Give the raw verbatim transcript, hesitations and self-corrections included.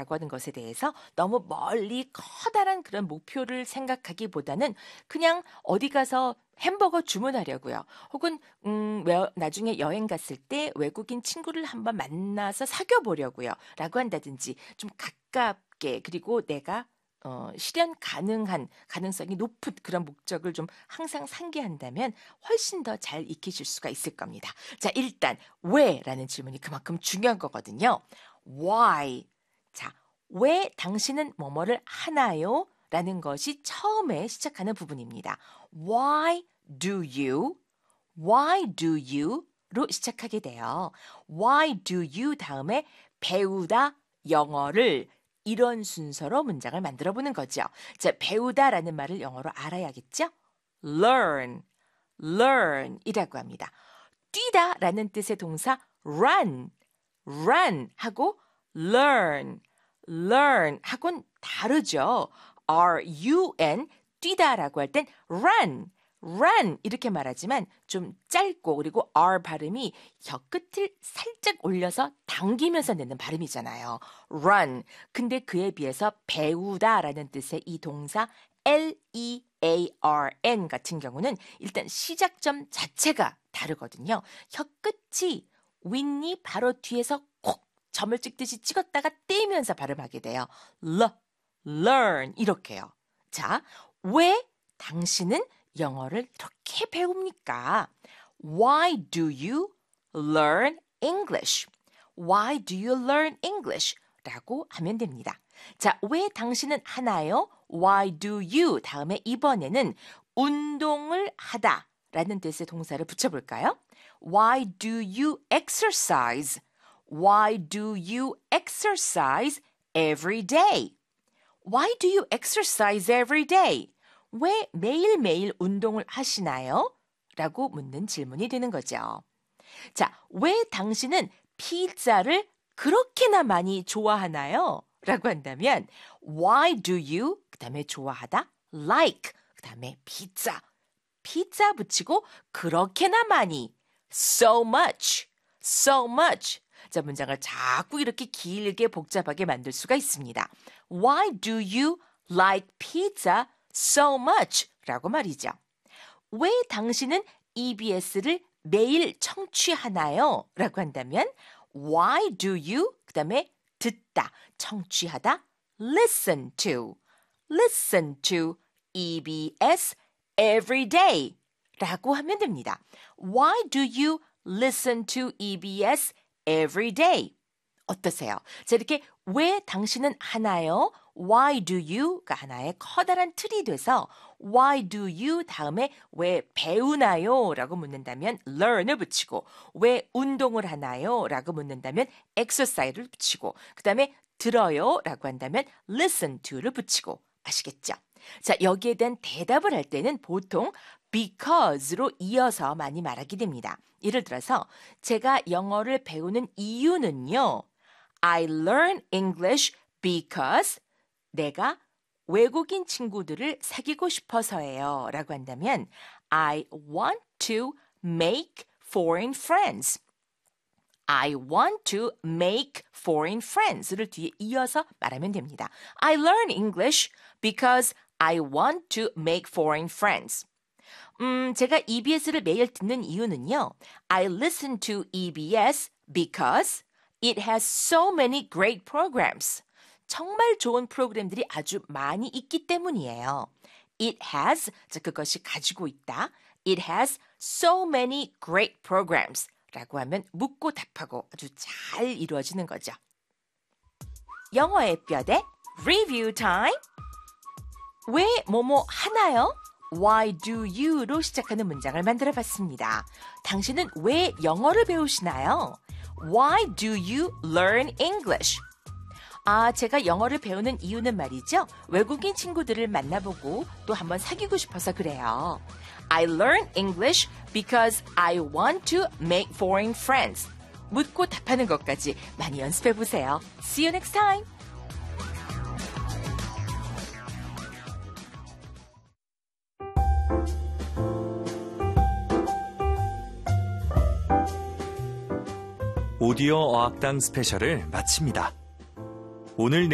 라고 하는 것에 대해서 너무 멀리 커다란 그런 목표를 생각하기보다는 그냥 어디 가서 햄버거 주문하려고요. 혹은 음, 왜- 나중에 여행 갔을 때 외국인 친구를 한번 만나서 사귀어 보려고요. 라고 한다든지 좀 가깝게 그리고 내가 어, 실현 가능한 가능성이 높은 그런 목적을 좀 항상 상기한다면 훨씬 더 잘 익히실 수가 있을 겁니다. 자, 일단 왜라는 질문이 그만큼 중요한 거거든요. Why? 자, 왜 당신은 뭐뭐를 하나요? 라는 것이 처음에 시작하는 부분입니다. Why do you? Why do you? 로 시작하게 돼요. Why do you 다음에 배우다 영어를 이런 순서로 문장을 만들어 보는 거죠. 자, 배우다라는 말을 영어로 알아야겠죠? learn, learn 이라고 합니다. 뛰다라는 뜻의 동사 run, run 하고 learn, learn 하고는 다르죠. R-U-N, 뛰다라고 할 땐 run, run 이렇게 말하지만 좀 짧고 그리고 R 발음이 혀 끝을 살짝 올려서 당기면서 내는 발음이잖아요. run. 근데 그에 비해서 배우다라는 뜻의 이 동사 L-E-A-R-N 같은 경우는 일단 시작점 자체가 다르거든요. 혀 끝이 윗니 바로 뒤에서 콕 점을 찍듯이 찍었다가 떼면서 발음하게 돼요. L, learn 이렇게요. 자, 왜 당신은 영어를 이렇게 배웁니까? Why do you learn English? Why do you learn English? 라고 하면 됩니다. 자, 왜 당신은 하나요? Why do you? 다음에 이번에는 운동을 하다 라는 뜻의 동사를 붙여볼까요? Why do you exercise? Why do you exercise every day? Why do you exercise every day? 왜 매일매일 운동을 하시나요? 라고 묻는 질문이 되는 거죠. 자, 왜 당신은 피자를 그렇게나 많이 좋아하나요? 라고 한다면 Why do you? 그 다음에 좋아하다 like 그 다음에 피자 피자 붙이고 그렇게나 많이 so much so much 자, 문장을 자꾸 이렇게 길게 복잡하게 만들 수가 있습니다. Why do you like pizza so much? 라고 말이죠. 왜 당신은 이비에스를 매일 청취하나요? 라고 한다면 Why do you? 그 다음에 듣다, 청취하다 listen to, listen to 이비에스 every day 라고 하면 됩니다. Why do you listen to 이비에스 every day? 어떠세요? 자, 이렇게 왜 당신은 하나요? Why do you가 하나의 커다란 틀이 돼서 Why do you 다음에 왜 배우나요? 라고 묻는다면 learn을 붙이고 왜 운동을 하나요? 라고 묻는다면 exercise를 붙이고 그 다음에 들어요? 라고 한다면 listen to를 붙이고 아시겠죠? 자, 여기에 대한 대답을 할 때는 보통 because로 이어서 많이 말하게 됩니다. 예를 들어서 제가 영어를 배우는 이유는요. I learn English because 내가 외국인 친구들을 사귀고 싶어서예요. 라고 한다면 I want to make foreign friends. I want to make foreign friends를 뒤에 이어서 말하면 됩니다. I learn English because I want to make foreign friends. 음, 제가 이비에스를 매일 듣는 이유는요. I listen to 이비에스 because it has so many great programs. 정말 좋은 프로그램들이 아주 많이 있기 때문이에요. It has, 자, 그것이 가지고 있다. It has so many great programs. 라고 하면 묻고 답하고 아주 잘 이루어지는 거죠. 영어의 뼈대 Review Time. 왜 뭐뭐 하나요? Why do you로 시작하는 문장을 만들어 봤습니다. 당신은 왜 영어를 배우시나요? Why do you learn English? 아, 제가 영어를 배우는 이유는 말이죠. 외국인 친구들을 만나보고 또 한번 사귀고 싶어서 그래요. I learn English because I want to make foreign friends. 묻고 답하는 것까지 많이 연습해 보세요. See you next time. 오디오 어학당 스페셜을 마칩니다. 오늘